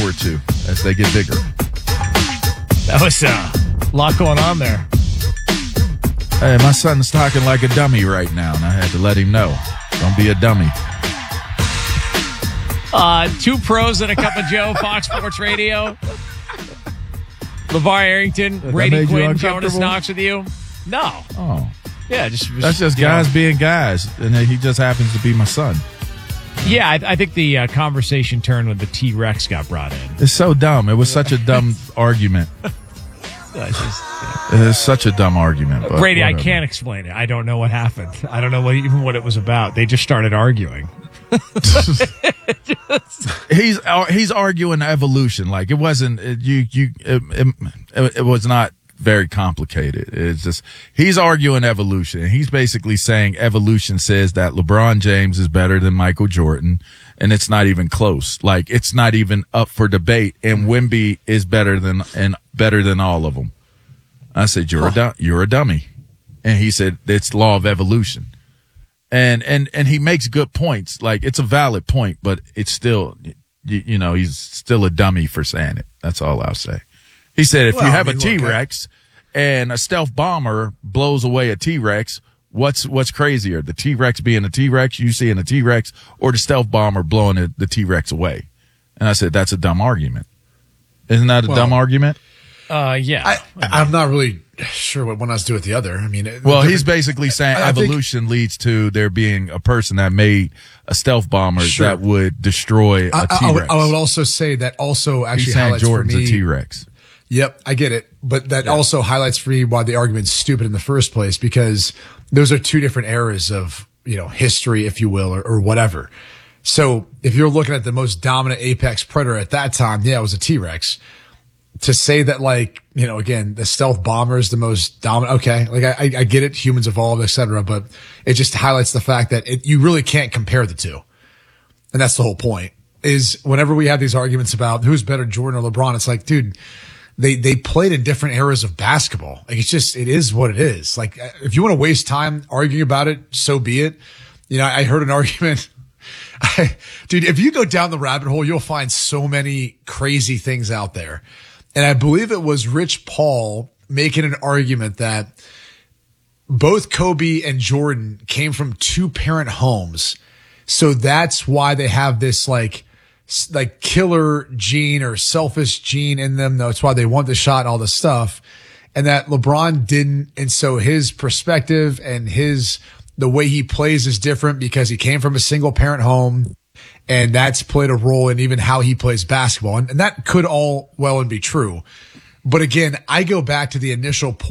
forward to as they get bigger. That was a lot going on there. Hey, my son's talking like a dummy right now, and I had to let him know. Don't be a dummy. Two pros and a cup of Joe, Fox Sports Radio. LeVar Arrington, Brady Quinn, Jonas Knox with you. No. Oh. Yeah, that's just guys being guys, and he just happens to be my son. Yeah, I think the conversation turned when the T-Rex got brought in. It's so dumb. It was such a dumb argument. It's such a dumb argument. But Brady, whatever. I can't explain it. I don't know what happened. I don't know even what it was about. They just started arguing. He's arguing evolution. Like, it wasn't it was not very complicated. It's just he's arguing evolution. He's basically saying evolution says that LeBron James is better than Michael Jordan, and it's not even close. Like, it's not even up for debate. And Wemby is better than all of them. I said, you're a dummy, and he said it's law of evolution. And he makes good points. Like, it's a valid point, but it's still, he's still a dummy for saying it. That's all I'll say. He said, if you have a T-Rex and a stealth bomber blows away a T-Rex, what's crazier? The T-Rex being a T-Rex, you seeing a T-Rex, or the stealth bomber blowing the T-Rex away? And I said, that's a dumb argument. Isn't that a dumb argument? Yeah. I'm not really sure what one has to do with the other. I mean, he's basically saying evolution leads to there being a person that made a stealth bomber that would destroy a T-Rex. I would also say that also actually he's saying highlights Jordan's for me, a T-Rex. Yep, I get it. But that also highlights for me why the argument's stupid in the first place, because those are two different eras of, history, if you will, or whatever. So if you're looking at the most dominant apex predator at that time, it was a T-Rex. To say that, again, the stealth bomber is the most dominant. Okay. I get it. Humans evolved, et cetera, but it just highlights the fact that you really can't compare the two. And that's the whole point, is whenever we have these arguments about who's better, Jordan or LeBron, it's like, dude, they played in different eras of basketball. Like, it is what it is. Like, if you want to waste time arguing about it, so be it. I heard an argument. Dude, if you go down the rabbit hole, you'll find so many crazy things out there. And I believe it was Rich Paul making an argument that both Kobe and Jordan came from two-parent homes. So that's why they have this like killer gene or selfish gene in them. That's why they want the shot, all this stuff. And that LeBron didn't. And so his perspective and the way he plays is different because he came from a single-parent home. And that's played a role in even how he plays basketball. And that could all well and be true. But again, I go back to the initial point.